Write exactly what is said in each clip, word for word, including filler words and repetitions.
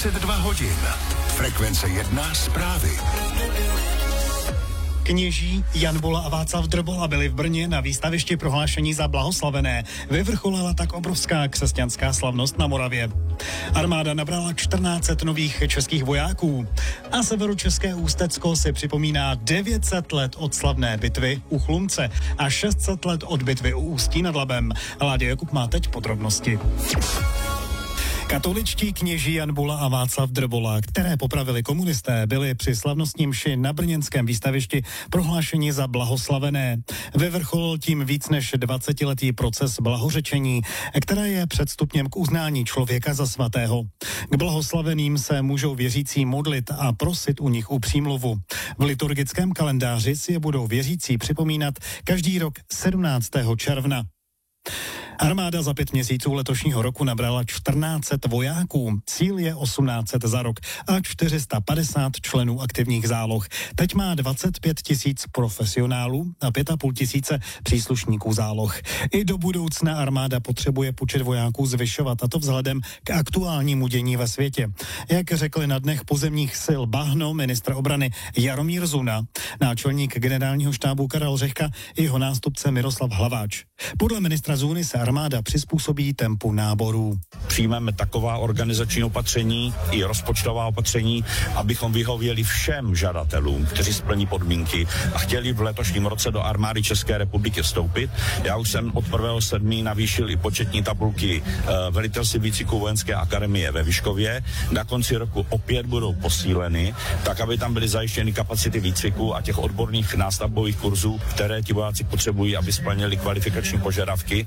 dvacet dva hodin. Frekvence jedna zprávy. Kněží Jan Bola a Václav Drbola byli v Brně na výstavišti prohlášení za blahoslavené. Vyvrcholila tak obrovská křesťanská slavnost na Moravě. Armáda nabrala čtrnáct set nových českých vojáků a severočeské Ústecko si připomíná devět set let od slavné bitvy u Chlumce a šest set let od bitvy u Ústí nad Labem. Láďa Jakub má teď podrobnosti. Katoličtí kněží Jan Bola a Václav Drbola, které popravili komunisté, byli při slavnostním mši na brněnském výstavišti prohlášeni za blahoslavené. Vyvrcholil tím víc než dvacetiletý proces blahořečení, které je předstupněm k uznání člověka za svatého. K blahoslaveným se můžou věřící modlit a prosit u nich u přímluvu. V liturgickém kalendáři si je budou věřící připomínat každý rok sedmnáctého června. Armáda za pět měsíců letošního roku nabrala čtrnáct set vojáků, cíl je osmnáct set za rok a čtyři sta padesát členů aktivních záloh. Teď má dvacet pět tisíc profesionálů a pět a půl tisíce příslušníků záloh. I do budoucna armáda potřebuje počet vojáků zvyšovat, a to vzhledem k aktuálnímu dění ve světě. Jak řekli na dnech pozemních sil Bahno ministr obrany Jaromír Zuna, náčelník generálního štábu Karel Řehka i jeho nástupce Miroslav Hlaváč. Podle ministra Zuny se armáda přizpůsobí tempu náborů. Přijmeme taková organizační opatření i rozpočtová opatření, abychom vyhověli všem žadatelům, kteří splní podmínky a chtěli v letošním roce do armády České republiky vstoupit. Já už jsem od prvního sedmého navýšil i početní tabulky uh, velitelství výcviku vojenské akademie ve Vyškově. Na konci roku opět budou posíleny, tak aby tam byly zajištěny kapacity výcviku a těch odborných nástavbových kurzů, které ti vojáci potřebují, aby splnili kvalifikační požadavky.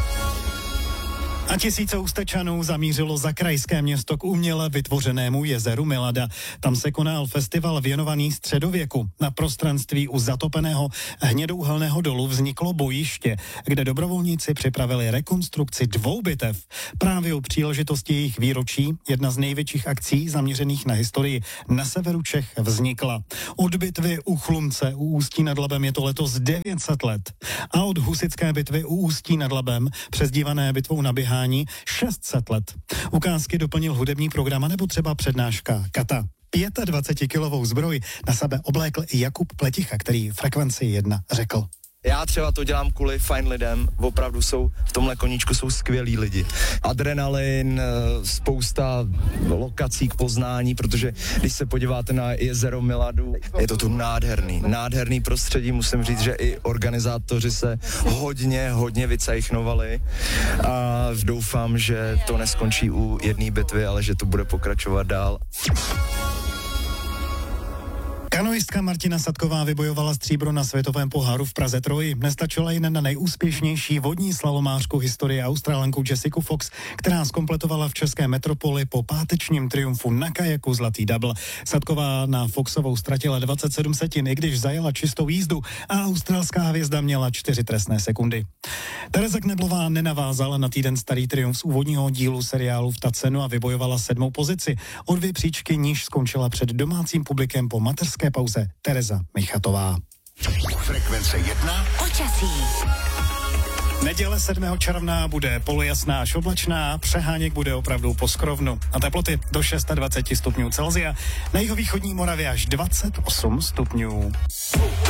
A tisíce Ústečanů zamířilo za krajské město k uměle vytvořenému jezeru Milada. Tam se konal festival věnovaný středověku. Na prostranství u zatopeného hnědouhelného dolu vzniklo bojiště, kde dobrovolníci připravili rekonstrukci dvou bitev. Právě u příležitosti jejich výročí jedna z největších akcí zaměřených na historii na severu Čech vznikla. Od bitvy u Chlumce u Ústí nad Labem je to letos devět set let. A od husitské bitvy u Ústí nad Labem, přezdívané bitvou na Bihání, šest set let. Ukázky doplnil hudební program nebo třeba přednáška Kata. dvacetikilovou zbroj na sebe oblékl i Jakub Pleticha, který Frekvenci jedna řekl. Já třeba to dělám kvůli fajn lidem, opravdu jsou, v tomhle koníčku jsou skvělí lidi. Adrenalin, spousta lokací k poznání, protože když se podíváte na jezero Miladu, je to tu nádherný, nádherný prostředí, musím říct, že i organizátoři se hodně, hodně vycajchnovali a doufám, že to neskončí u jedné bitvy, ale že to bude pokračovat dál. Kanoistka Martina Sadková vybojovala stříbro na světovém poháru v Praze Troji. Nestačila jen na nejúspěšnější vodní slalomářku historie Australanku Jessiku Fox, která zkompletovala v české metropoli po pátečním triumfu na kajaku zlatý double. Sadková na Foxovou ztratila dvacet sedm setin, i když zajela čistou jízdu a australská hvězda měla čtyři trestné sekundy. Tereza Kneblová nenavázala na týden starý triumf z úvodního dílu seriálu v Tacenu a vybojovala sedmou pozici. O dvě příčky níž skončila před domácím publikem po mateřské pauze Tereza Michatová. Frekvence jedna. Počasí. Neděle sedmého června bude polojasná až oblačná, přeháněk bude opravdu po skrovnu. A teploty do dvacet šest stupňů Celsia, na jihovýchodní Moravě až dvacet osm stupňů.